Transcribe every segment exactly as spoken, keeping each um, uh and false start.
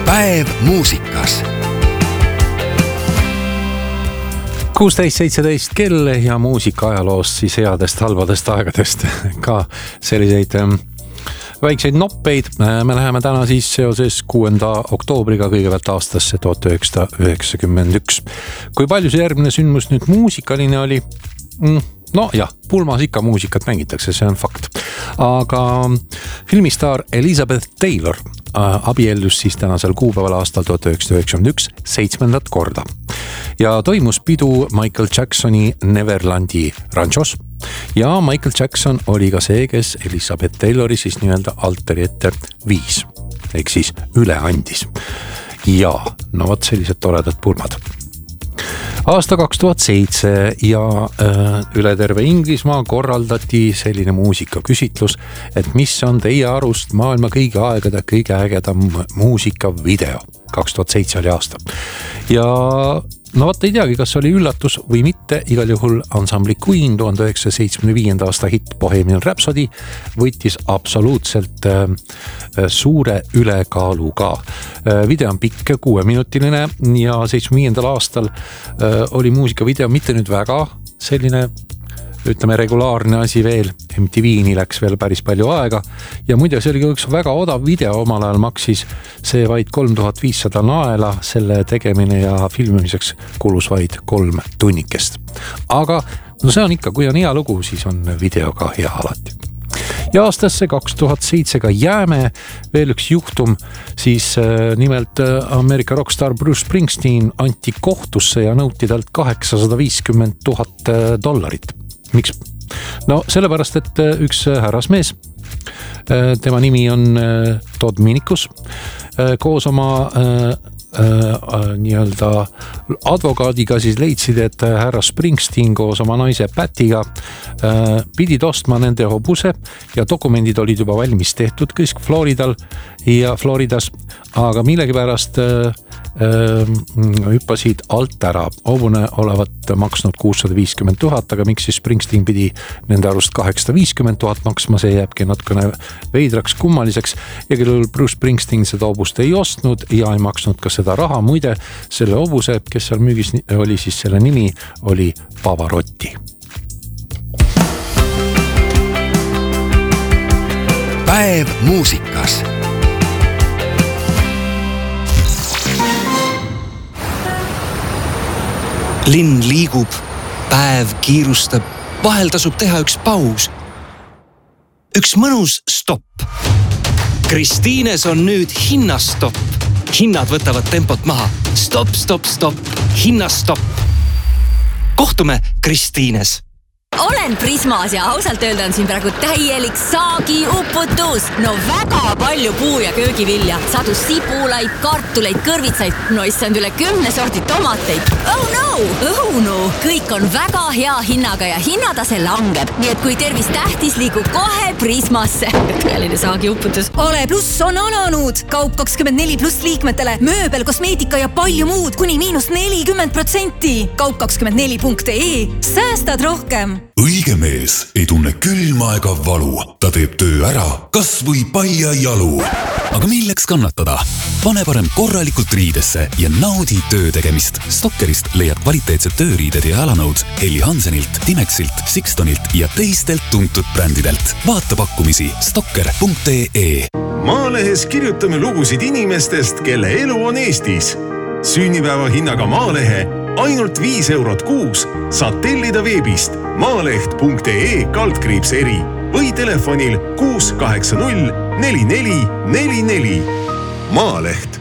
Päev muusikas. kuusteist seitseteist kell ja muusika ajaloost siis headest halbadest aegadest ka selliseid ähm, väikseid noppeid. Me läheme täna siis seoses kuuenda oktoobriga kõigepealt aastasse tuhat üheksasada üheksakümmend üks. Kui palju see järgmine sündmus nüüd muusikaline oli? No jah, pulmas ikka muusikat mängitakse, see on fakt. Aga filmistaar Elizabeth Taylor abiellus siis tänasel kuupäeval aastal tuhat üheksasada üheksakümmend üks seitsmendat korda. Ja toimus pidu Michael Jacksoni Neverlandi ranchos. Ja Michael Jackson oli ka see, kes Elizabeth Taylori siis nii-öelda altari ette viis. Ehk siis üle andis. Ja no võt sellised toredad pulmad. Aasta kaks tuhat seitse ja äh, üle terve Inglismaa korraldati selline muusikaküsitlus, et mis on teie arust maailma kõige aegade kõige ägedam muusikavideo. kaks tuhat seitse oli aasta. Ja no vaata ei teagi, kas oli üllatus või mitte, igal juhul ansambli Queen tuhande üheksasaja seitsmekümne viienda aasta hitt Bohemian Rhapsody võttis absoluutselt äh, suure ülekaaluga. Äh, video on pikk, kuueminutiline ja seitsmekümne viiendal aastal äh, oli muusikavideo mitte nüüd väga selline ütleme regulaarne asi veel, M T V-ni läks veel päris palju aega ja muide see oli üks väga odav video, omal ajal maksis see vaid kolm tuhat viissada naela, selle tegemine ja filmimiseks kulus vaid kolm tunnikest. Aga no see on ikka, kui on hea lugu, siis on video ka hea alati. Ja aastasse kaks tuhat seitse ka jääme veel üks juhtum, siis äh, nimelt äh, Ameerika rockstar Bruce Springsteen anti kohtusse ja nõuti talt kaheksasada viiskümmend tuhat dollarit. Miks? No sellepärast, et üks härrasmees, tema nimi on Todd Minikus, koos oma äh, äh, nii-öelda advokaadiga siis leidsid, et härra Springsteen koos oma naise Pattiga äh, pidid ostma nende hobuse ja dokumendid olid juba valmis tehtud kõik Floridal ja Floridas, aga millegipärast äh, hüppasid alt ära. Hobune olevat maksnud kuussada viiskümmend tuhat, aga miks siis Springsteen pidi nende arust kaheksasada viiskümmend tuhat maksma, see jääbki natukene veidraks kummaliseks ja küll Bruce Springsteen seda hobust ei ostnud ja ei maksnud ka seda raha. Muide, selle hobuse, kes seal müügis oli, siis selle nimi oli Pavarotti. Päev muusikas. Linn liigub, päev kiirustab, vahel tasub teha üks paus. Üks mõnus stopp. Kristiines on nüüd hinnastopp. Hinnad võtavad tempot maha. Stopp, stopp, stopp. Hinnastopp. Kohtume Kristiines. Olen Prismas ja ausalt öelda on siin praegu täielik saagi uputus. No väga palju puu- ja köögivilja. Sadu sipulaid, kartuleid, kõrvitsaid, no issand üle kümne sorti tomateid. Oh no, oh no. Kõik on väga hea hinnaga ja hinnatase langeb. Nii et kui tervis tähtis, liigub kohe Prismasse. Tõeline saagi uputus. Ole pluss on alanud. Kaup kakskümmend neli pluss liikmetele. Mööbel, kosmeetika ja palju muud kuni miinus nelikümmend protsenti. Kaup kakskümmend neli punkt ee. Säästad rohkem. Õige mees ei tunne külma ega valu. Ta teeb töö ära, kas või palja jalu. Aga milleks kannatada? Pane parem korralikult riidesse ja naudi töö tegemist. Stokkerist leiad kvaliteetsed tööriided ja jalanõud Helly Hansenilt, Timexilt, Sixtonilt ja teistelt tuntud brändidelt. Vaata pakkumisi stokker punkt ee. Maalehes kirjutame lugusid inimestest, kelle elu on Eestis. Sünnipäeva hinnaga Maalehe ainult viis eurot kuus saad tellida veebist maaleht punkt ee kaldkriips eri või telefonil kuus kaheksa null neli neli neli neli. Maaleht.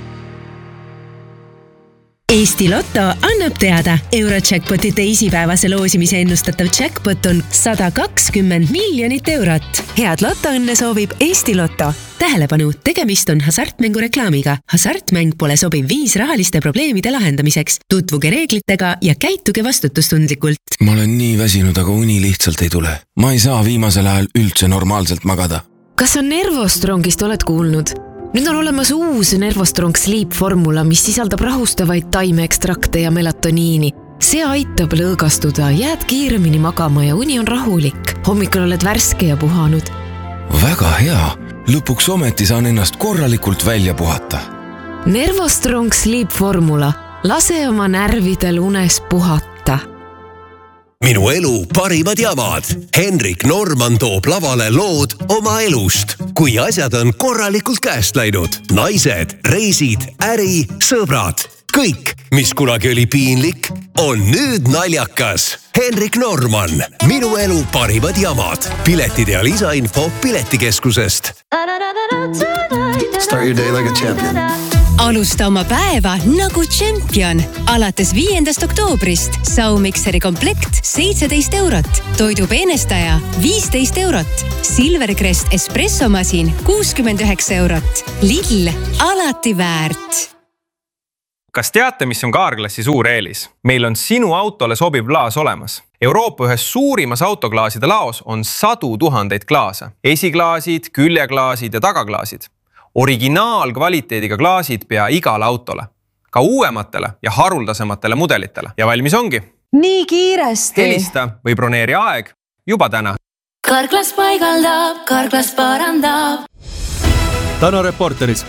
Eesti Lotto annab teada. Eurojackpoti teisipäevase loosimise ennustatav jackpot on sada kakskümmend miljonit eurot. Head lotoõnne soovib Eesti Lotto. Tähelepanu, tegemist on hasartmängu reklaamiga. Hasartmäng pole sobiv viis rahaliste probleemide lahendamiseks. Tutvuge reeglitega ja käituge vastutustundlikult. Ma olen nii väsinud, aga uni lihtsalt ei tule. Ma ei saa viimasel ajal üldse normaalselt magada. Kas on Nervostrongist oled kuulnud? Nüüd on olemas uus Nervostrong Sleep formula, mis sisaldab rahustavaid taimeekstrakte ja melatoniini. See aitab lõõgastuda, jääd kiiremini magama ja uni on rahulik. Hommikul oled värske ja puhanud. Väga hea. Lõpuks ometi saan ennast korralikult välja puhata. Nervostrong Sleep Formula. Lase oma närvidel unes puhata. Minu elu parimad jamad. Henrik Norman toob lavale lood oma elust. Kui asjad on korralikult käest läinud. Naised, reisid, äri, sõbrad. Kõik, mis kunagi oli piinlik, on nüüd naljakas. Henrik Norman. Minu elu parimad jamad. Piletid ja lisainfo Piletikeskusest. Start your day like a champion. Alusta oma päeva nagu tšempion. Alates viiendast oktoobrist Saumikseri komplekt seitseteist eurot. Toidu peenestaja viisteist eurot. Silvercrest espressomasin kuuskümmend üheksa eurot. Lidl alati väärt. Kas teate, mis on Carglassi suur eelis? Meil on sinu autole sobiv klaas olemas. Euroopa ühes suurimas autoklaaside laos on sadu tuhandeid klaase. Esiklaasid, küljeklaasid ja tagaklaasid. Originaalkvaliteediga klaasid pea igale autole. Ka uuematele ja haruldasematele mudelitele. Ja valmis ongi. Nii kiiresti. Helista või broneeri aeg juba täna. Carglass paigaldab, Carglass parandab. Täna Reporteris.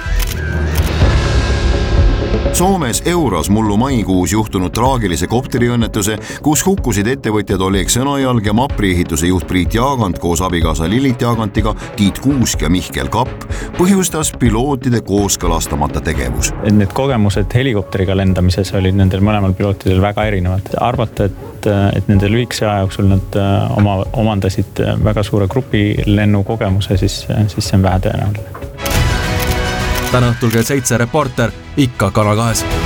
Soomes Euros mullu maikuus juhtunud traagilise kopteriõnnetuse, kus hukkusid ettevõtjad Oleg Sõnajalg ja Mapri ehituse juht Priit Jaagant koos abikaasa Lilit Jaagantiga, Tiit Kuusk ja Mihkel Kapp, põhjustas pilootide kooskõlastamata tegevus. Need kogemused helikopteriga lendamises olid nendel mõlemal pilootidel väga erinevad. Arvata, et, et nende lühikese aja jooksul nad oma, omandasid väga suure grupi lennu kogemuse, siis, siis see on vähe tõenäoline. Täna õhtul kell seitse Reporter ikka Kanal kahes.